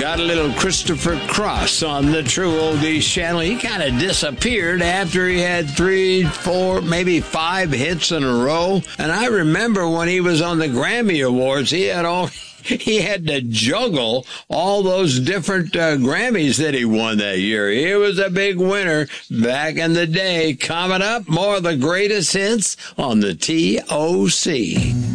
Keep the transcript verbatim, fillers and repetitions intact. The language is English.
got a little Christopher Cross on the True Oldies channel. He kind of disappeared after he had three, four, maybe five hits in a row. And I remember when he was on the Grammy Awards, he had all... He had to juggle all those different uh, Grammys that he won that year. He was a big winner back in the day. Coming up, more of the greatest hits on the T O C.